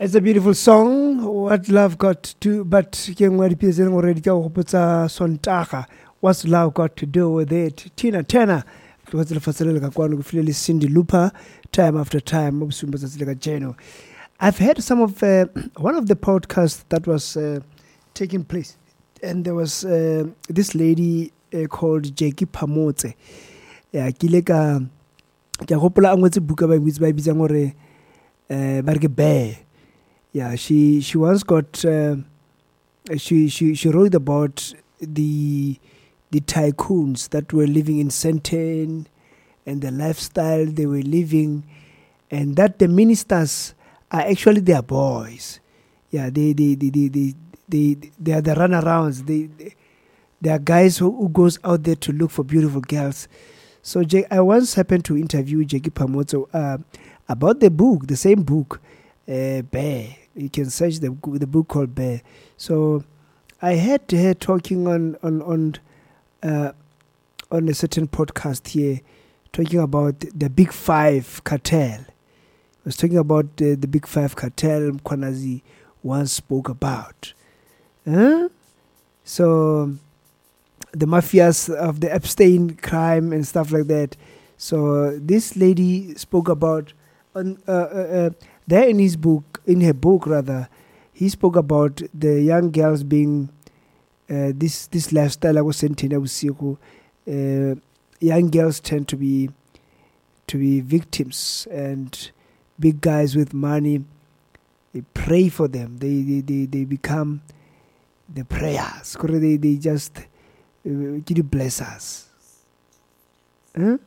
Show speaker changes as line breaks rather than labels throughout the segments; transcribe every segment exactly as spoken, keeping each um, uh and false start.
It's a beautiful song. What love got to, but king representing already Sontaga. What's love got to do with it? Tina Turner. What's the facility? Cindy Looper. Time after time. I've heard some of uh, one of the podcasts that was uh, taking place, and there was uh, this lady uh, called Jackie Phamotse. Yeah, Kileka. Kahopola angwetse buka ba ngwitsi ba bitsang gore eh ba re bear. Yeah, she she once got uh, she she she wrote about the the tycoons that were living in Sandton and the lifestyle they were living, and that the ministers are actually their boys. Yeah, they they they they they, they, they are the runarounds. They, they they are guys who, who goes out there to look for beautiful girls. So I once happened to interview Jackie Phamotse uh, about the book, the same book, uh, Bear. You can search the the book called Bear. So I heard her talking on on on uh, on a certain podcast here, talking about the Big Five cartel. I was talking about the, the Big Five cartel Mkhwanazi once spoke about. Huh? So the mafias of the Epstein crime and stuff like that. So this lady spoke about on uh, uh, uh, there in his book, in her book rather, he spoke about the young girls being uh, this this lifestyle. I was saying, uh, young girls tend to be to be victims, and big guys with money, they pray for them. They they they, they become the prayers. They they just Uh, can you bless us? Huh?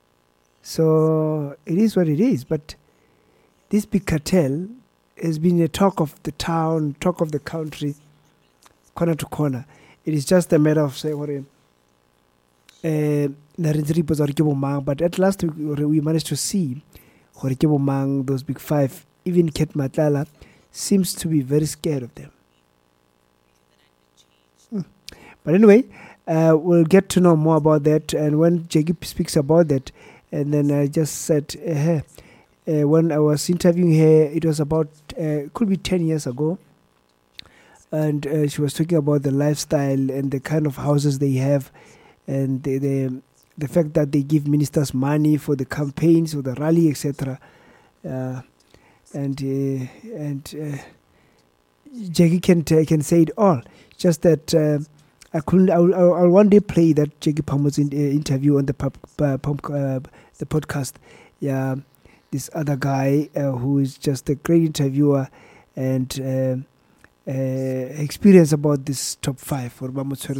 So it is what it is. But this big cartel has been a talk of the town, talk of the country, corner to corner. It is just a matter of saying, uh, but at last we, we managed to see those big five. Even Ket Matlala seems to be very scared of them. Hmm. But anyway, Uh, we'll get to know more about that. And when Jackie speaks about that, and then I just said, uh, uh, when I was interviewing her, it was about, uh, could be ten years ago. And uh, she was talking about the lifestyle and the kind of houses they have, and the, the, the fact that they give ministers money for the campaigns, for the rally, et cetera. Uh, and uh, and uh, Jackie can, t- can say it all. Just that Uh, I couldn't. I'll, I'll one day play that Jackie Phamotse in, uh, interview on the pub, uh, pump, uh, the podcast. Yeah, this other guy uh, who is just a great interviewer and uh, uh, experience about this top five for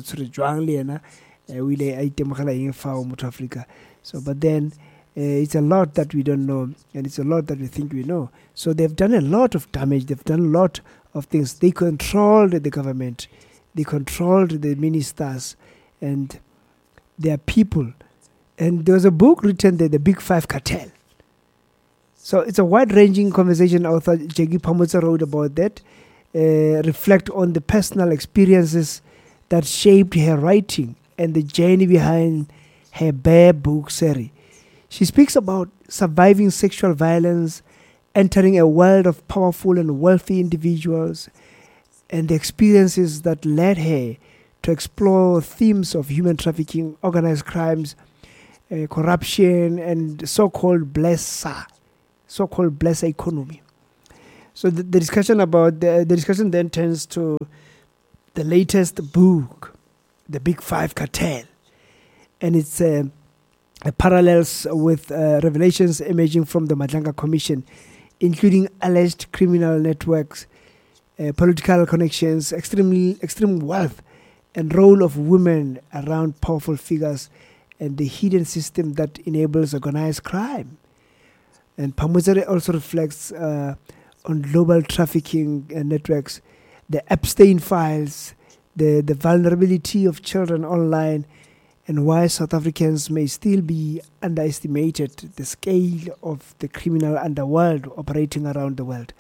So, but then uh, it's a lot that we don't know, and it's a lot that we think we know. So they've done a lot of damage. They've done a lot of things. They controlled the government. They controlled the ministers and their people. And there was a book written there, The Big Five Cartel. So it's a wide-ranging conversation. Author Jackie Phamotse wrote about that, uh, reflect on the personal experiences that shaped her writing and the journey behind her Bear book series. She speaks about surviving sexual violence, entering a world of powerful and wealthy individuals, and the experiences that led her to explore themes of human trafficking, organized crimes, uh, corruption, and so-called blesser, so-called blesser economy. So the, the discussion about the, the discussion then turns to the latest book, The Big Five Cartel, and it's uh, uh, parallels with uh, revelations emerging from the Madlanga Commission, including alleged criminal networks, Uh, political connections, extremely extreme wealth, and role of women around powerful figures, and the hidden system that enables organized crime. And Phamotse also reflects uh, on global trafficking uh, networks, the Epstein files, the, the vulnerability of children online, and why South Africans may still be underestimated the scale of the criminal underworld operating around the world.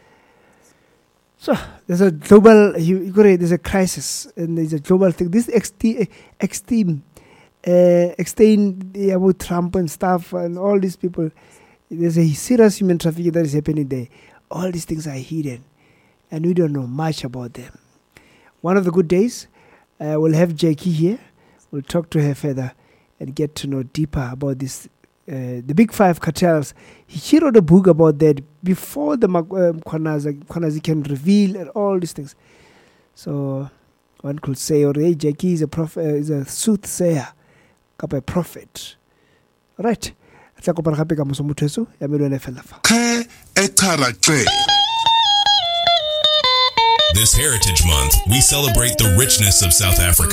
So there's a global, you, there's a crisis, and there's a global thing. This extreme, uh, extend about Trump and stuff, and all these people. There's a serious human trafficking that is happening there. all these things are hidden, and we don't know much about them. One of the good days, uh, we'll have Jackie here. We'll talk to her further and get to know deeper about this, uh, the Big Five cartels. He wrote a book about that before the um, Mkhwanazi, Mkhwanazi can reveal and all these things. So one could say, or hey, Jackie is a prophet, uh, is a soothsayer, a prophet. All right.
This Heritage Month, we celebrate the richness of South Africa.